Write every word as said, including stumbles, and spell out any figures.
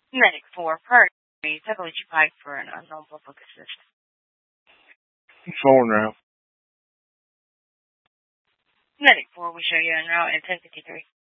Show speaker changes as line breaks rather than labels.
Medic four, priority three, Tabaluchi Pike for an unknown public assist.
Four now.
Medic four, we show you en route at ten fifty-three.